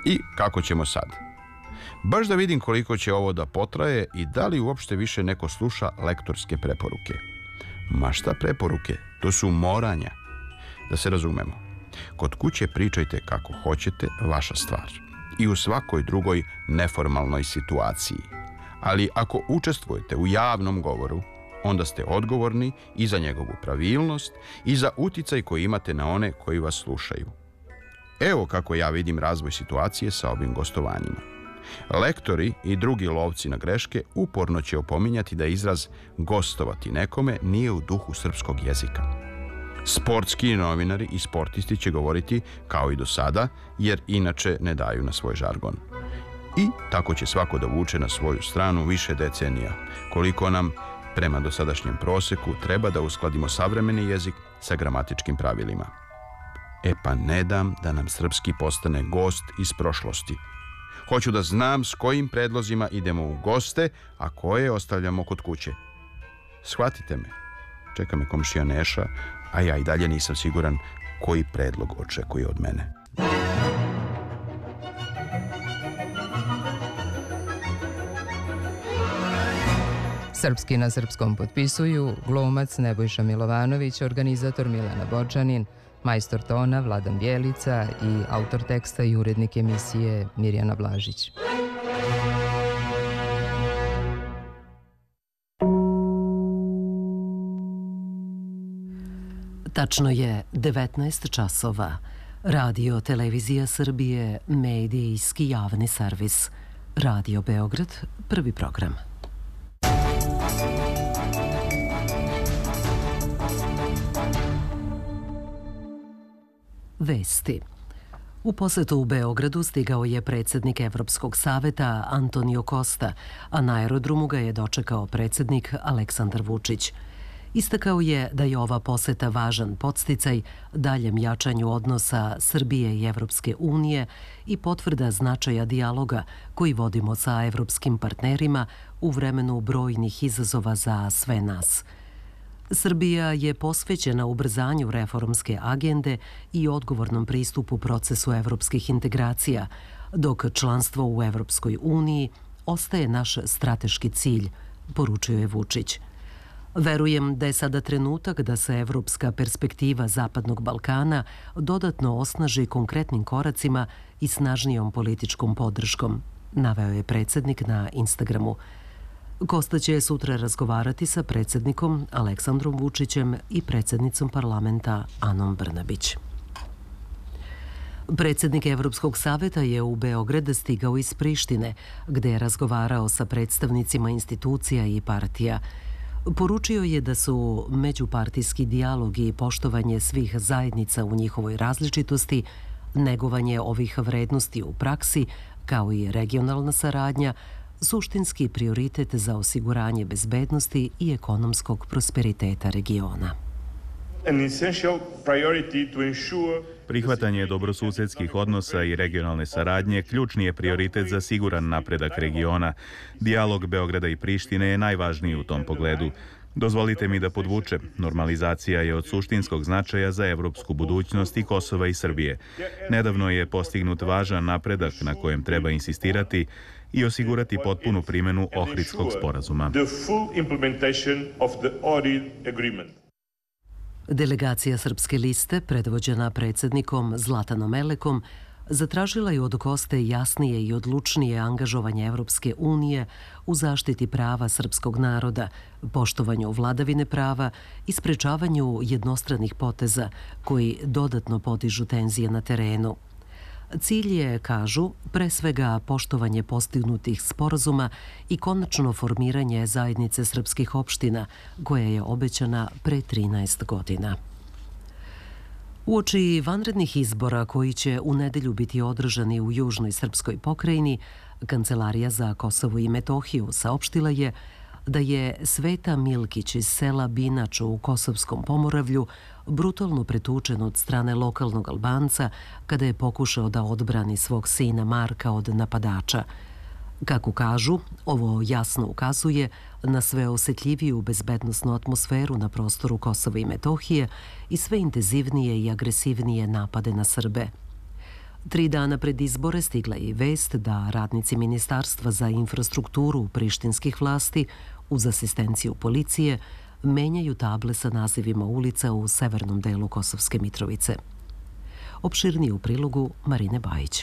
I kako ćemo sad? Baš da vidim koliko će ovo da potraje i da li uopšte više neko sluša lektorske preporuke. Ma šta preporuke? To su moranja. Da se razumemo. Kod kuće pričajte kako hoćete, vaša stvar. I u svakoj drugoj neformalnoj situaciji. Ali ako učestvujete u javnom govoru, onda ste odgovorni i za njegovu pravilnost i za uticaj koji imate na one koji vas slušaju. Evo kako ja vidim razvoj situacije sa ovim gostovanjima. Lektori i drugi lovci na greške uporno će opominjati da izraz gostovati nekome nije u duhu srpskog jezika. Sportski novinari i sportisti će govoriti kao i do sada, jer inače ne daju na svoj žargon. I tako će svako da vuče na svoju stranu više decenija, koliko nam, prema dosadašnjem proseku, treba da uskladimo savremeni jezik sa gramatičkim pravilima. E pa ne dam da nam srpski postane gost iz prošlosti. Hoću da znam s kojim predlozima idemo u goste, a koje ostavljamo kod kuće. Shvatite me. Čeka me komšija Neša, a ja i dalje nisam siguran koji predlog očekuje od mene. Srpski na srpskom potpisuju glumac Nebojša Milovanović, organizator Milena Bočanin, majstor tona Vladan Bjelica i autor teksta i urednik emisije Mirjana Blažić. Tačno je 19 časova. Radio Televizija Srbije, medijski javni servis. Radio Beograd, prvi program. Vesti. U posetu u Beogradu stigao je predsjednik Evropskog saveta Antonio Costa, a na aerodromu ga je dočekao predsjednik Aleksandar Vučić. Istakao je da je ova poseta važan podsticaj daljem jačanju odnosa Srbije i Evropske unije i potvrda značaja dijaloga koji vodimo sa evropskim partnerima u vremenu brojnih izazova za sve nas. Srbija je posvećena ubrzanju reformske agende i odgovornom pristupu procesu evropskih integracija, dok članstvo u Evropskoj uniji ostaje naš strateški cilj, poručio je Vučić. Verujem da je sada trenutak da se evropska perspektiva Zapadnog Balkana dodatno osnaži konkretnim koracima i snažnijom političkom podrškom, naveo je predsjednik na Instagramu. Costa će sutra razgovarati sa predsjednikom Aleksandrom Vučićem i predsjednicom parlamenta Anom Brnabić. Predsjednik Evropskog saveta je u Beograd stigao iz Prištine, gde je razgovarao sa predstavnicima institucija i partija. Poručio je da su međupartijski dijalog i poštovanje svih zajednica u njihovoj različitosti, negovanje ovih vrednosti u praksi, kao i regionalna saradnja, suštinski prioritet za osiguranje bezbednosti i ekonomskog prosperiteta regiona. Prihvatanje dobrosusedskih odnosa i regionalne saradnje ključni je prioritet za siguran napredak regiona. Dijalog Beograda i Prištine je najvažniji u tom pogledu. Dozvolite mi da podvučem, normalizacija je od suštinskog značaja za evropsku budućnost i Kosova i Srbije. Nedavno je postignut važan napredak na kojem treba insistirati i osigurati potpunu primjenu Ohridskog sporazuma. Delegacija Srpske liste, predvođena predsjednikom Zlatanom Elekom, zatražila je od Koste jasnije i odlučnije angažovanje Evropske unije u zaštiti prava srpskog naroda, poštovanju vladavine prava i sprečavanju jednostranih poteza koji dodatno podižu tenzije na terenu. Cilj je, kažu, pre svega poštovanje postignutih sporazuma i konačno formiranje zajednice srpskih opština, koja je obećana pre 13 godina. Uoči vanrednih izbora koji će u nedelju biti održani u južnoj srpskoj pokrajini, Kancelarija za Kosovo i Metohiju saopštila je da je Sveta Milkić iz sela Binač u Kosovskom Pomoravlju brutalno pretučen od strane lokalnog Albanca kada je pokušao da odbrani svog sina Marka od napadača. Kako kažu, ovo jasno ukazuje na sve osjetljiviju bezbednosnu atmosferu na prostoru Kosova i Metohije i sve intenzivnije i agresivnije napade na Srbe. 3 dana pred izbore stigla je i vest da radnici Ministarstva za infrastrukturu prištinskih vlasti uz asistenciju policije menjaju table sa nazivima ulica u severnom delu Kosovske Mitrovice. Opširnije u prilogu Marine Bajić.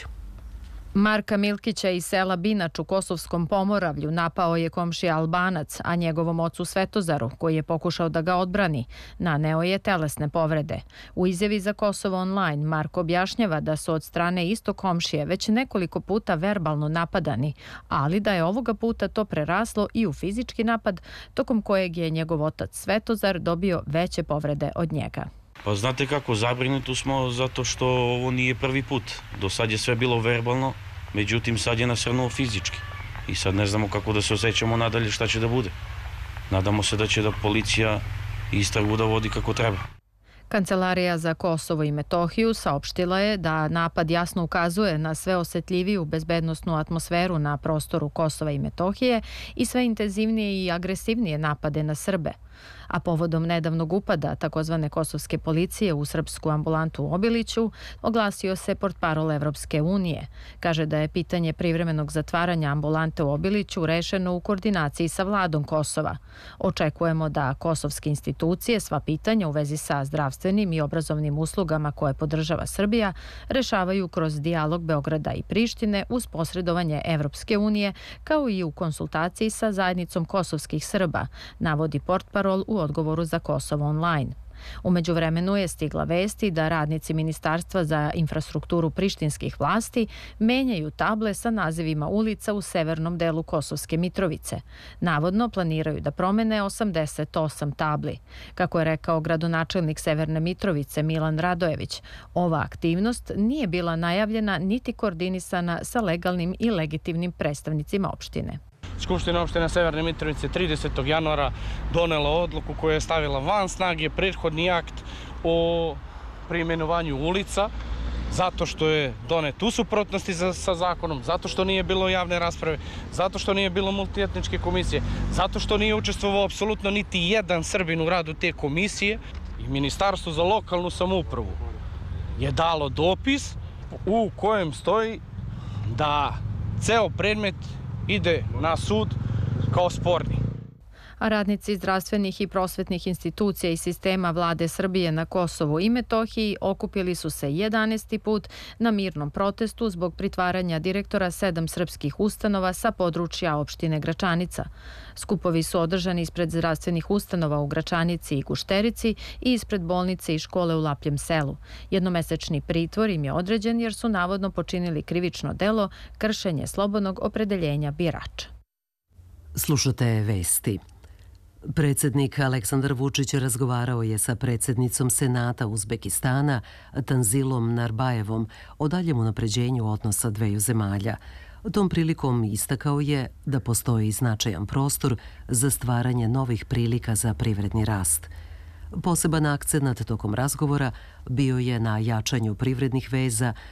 Marka Milkića iz sela Binač u Kosovskom Pomoravlju napao je komšija Albanac, a njegovom ocu Svetozaru, koji je pokušao da ga odbrani, naneo je telesne povrede. U izjavi za Kosovo Online Marko objašnjava da su od strane istog komšije već nekoliko puta verbalno napadani, ali da je ovoga puta to preraslo i u fizički napad, tokom kojeg je njegov otac Svetozar dobio veće povrede od njega. Pa znate kako, zabrinuti smo zato što ovo nije prvi put. Do sad je sve bilo verbalno, međutim sad je nasrnuo fizički. I sad ne znamo kako da se osjećamo nadalje, šta će da bude. Nadamo se da će da policija istragu da vodi kako treba. Kancelarija za Kosovo i Metohiju saopštila je da napad jasno ukazuje na sve osetljiviju bezbednosnu atmosferu na prostoru Kosova i Metohije i sve intenzivnije i agresivnije napade na Srbe. A povodom nedavnog upada takozvane kosovske policije u srpsku ambulantu u Obiliću oglasio se portparol Evropske unije. Kaže da je pitanje privremenog zatvaranja ambulante u Obiliću rešeno u koordinaciji sa vladom Kosova. Očekujemo da kosovske institucije sva pitanja u vezi sa zdravstvenim i obrazovnim uslugama koje podržava Srbija rešavaju kroz dijalog Beograda i Prištine uz posredovanje Evropske unije, kao i u konsultaciji sa zajednicom kosovskih Srba, navodi portparol u odgovoru za Kosovo Online. U međuvremenu je stigla vesti da radnici Ministarstva za infrastrukturu prištinskih vlasti menjaju table sa nazivima ulica u severnom delu Kosovske Mitrovice. Navodno planiraju da promene 88 tabli. Kako je rekao gradonačelnik Severne Mitrovice Milan Radojević, ova aktivnost nije bila najavljena niti koordinisana sa legalnim i legitimnim predstavnicima opštine. Skupština opštine Severne Mitrovice 30. januara donela odluku koja je stavila van snage prethodni akt o preimenovanju ulica, zato što je donet u suprotnosti sa zakonom, zato što nije bilo javne rasprave, zato što nije bilo multietničke komisije, zato što nije učestvovao apsolutno niti jedan Srbin u radu te komisije. I Ministarstvo za lokalnu samoupravu je dalo dopis u kojem stoji da ceo predmet ide na sud kao sporni. A radnici zdravstvenih i prosvetnih institucija i sistema vlade Srbije na Kosovu i Metohiji okupili su se 11. put na mirnom protestu zbog pritvaranja direktora 7 srpskih ustanova sa područja opštine Gračanica. Skupovi su održani ispred zdravstvenih ustanova u Gračanici i Gušterici i ispred bolnice i škole u Lapljem selu. Jednomesečni pritvor im je određen jer su navodno počinili krivično delo kršenje slobodnog opredeljenja birača. Slušate vesti. Predsjednik Aleksandar Vučić razgovarao je sa predsjednicom Senata Uzbekistana Tanzilom Narbajevom o daljem unapređenju odnosa dveju zemalja. Tom prilikom istakao je da postoji značajan prostor za stvaranje novih prilika za privredni rast. Poseban akcenat tokom razgovora bio je na jačanju privrednih veza